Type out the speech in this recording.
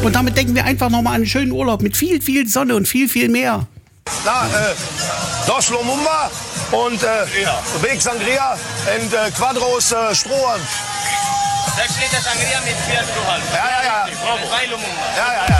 Und damit denken wir einfach nochmal an einen schönen Urlaub mit viel, viel Sonne und viel, viel Meer. Na, Dos Lumumba und Weg Sangria und Quadros Strohhalm. 6 Liter Sangria mit 4 Strohhalm. Ja. 2 Lumumba. Ja.